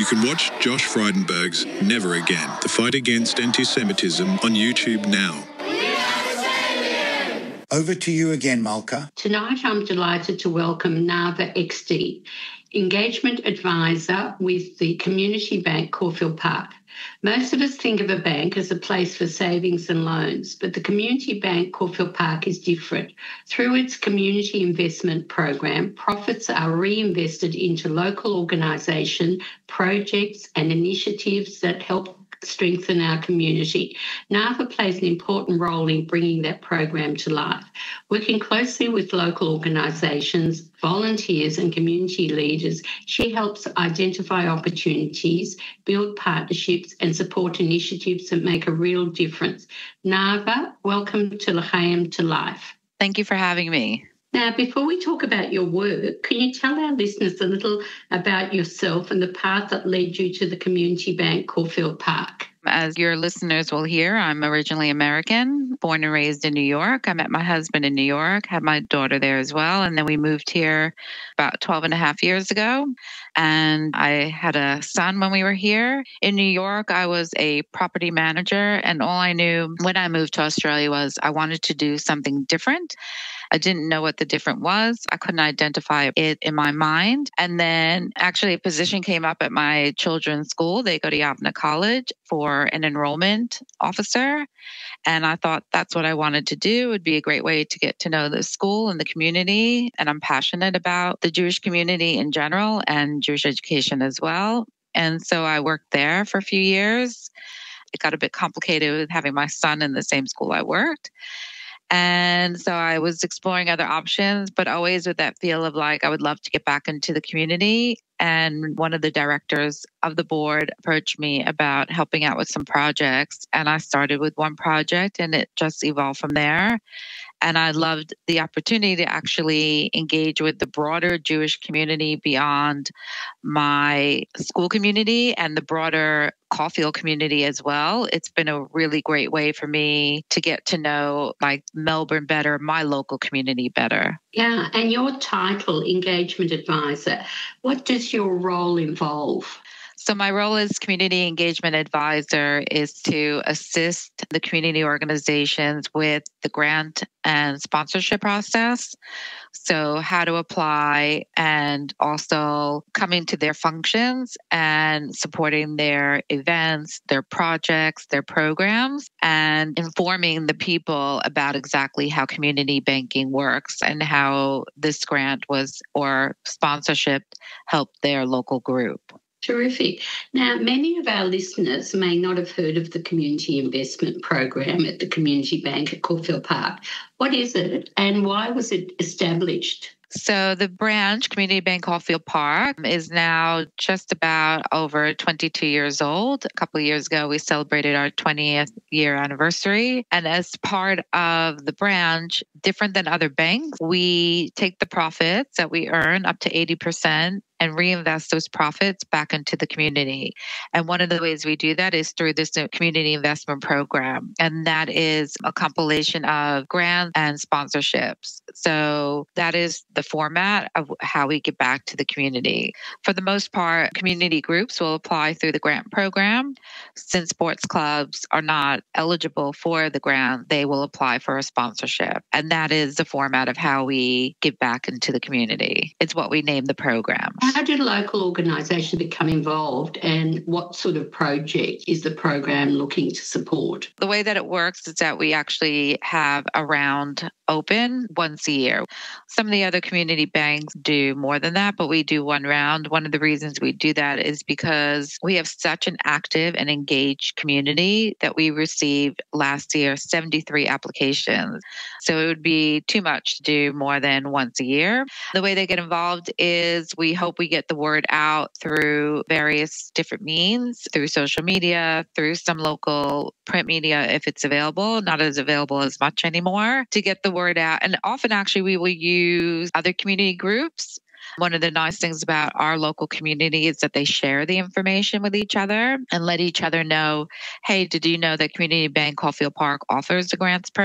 You can watch Josh Frydenberg's Never Again, The Fight Against Anti-Semitism on YouTube now. Over to you again, Malka. Tonight, I'm delighted to welcome Nava XD, Engagement Advisor with the Community Bank Caulfield Park. Most of us think of a bank as a place for savings and loans, but the Community Bank Caulfield Park is different. Through its community investment program, profits are reinvested into local organisation, projects and initiatives that help strengthen our community. NAVA plays an important role in bringing that program to life. Working closely with local organisations, volunteers and community leaders, she helps identify opportunities, build partnerships and support initiatives that make a real difference. NAVA, welcome to L'chaim to Life. Thank you for having me. Now, before we talk about your work, can you tell our listeners a little about yourself and the path that led you to the Community Bank Caulfield Park? As your listeners will hear, I'm originally American, born and raised in New York. I met my husband in New York, had my daughter there as well. And then we moved here about 12 and a half years ago. And I had a son when we were here. In New York, I was a property manager. And all I knew when I moved to Australia was I wanted to do something different. I didn't know what the different was. I couldn't identify it in my mind. And then actually a position came up at my children's school. They go to Yavneh College for an enrollment officer. And I thought that's what I wanted to do. It would be a great way to get to know the school and the community. And I'm passionate about the Jewish community in general and Jewish education as well. And so I worked there for a few years. It got a bit complicated with having my son in the same school I worked. And so I was exploring other options, but always with that feel of like, I would love to get back into the community. And one of the directors of the board approached me about helping out with some projects. And I started with one project and it just evolved from there. And I loved the opportunity to actually engage with the broader Jewish community beyond my school community and the broader Caulfield community as well. It's been a really great way for me to get to know like Melbourne better, my local community better. Yeah, and your title, Engagement Advisor, what does your role involve? So my role as community engagement advisor is to assist the community organizations with the grant and sponsorship process. So how to apply and also coming to their functions and supporting their events, their projects, their programs, and informing the people about exactly how community banking works and how this grant was or sponsorship helped their local group. Terrific. Now, many of our listeners may not have heard of the Community Investment Program at the Community Bank at Caulfield Park. What is it and why was it established? So the branch, Community Bank Caulfield Park, is now just about over 22 years old. A couple of years ago, we celebrated our 20th year anniversary. And as part of the branch, different than other banks, we take the profits that we earn up to 80% and reinvest those profits back into the community. And one of the ways we do that is through this community investment program. And that is a compilation of grants and sponsorships. So that is the format of how we get back to the community. For the most part, community groups will apply through the grant program. Since sports clubs are not eligible for the grant, they will apply for a sponsorship. And that is the format of how we get back into the community. It's what we name the program. How did local organisations become involved and what sort of project is the program looking to support? The way that it works is that we actually have a round open once a year. Some of the other community banks do more than that, but we do one round. One of the reasons we do that is because we have such an active and engaged community that we received last year 73 applications. So it would be too much to do more than once a year. The way they get involved is we hope we get the word out through various different means, through social media, through some local print media if it's available, not as available as much anymore, to get the word out. And often actually we will use other community groups. One of the nice things about our local community is that they share the information with each other and let each other know, hey, did you know that Community Bank Caulfield Park offers the grants program?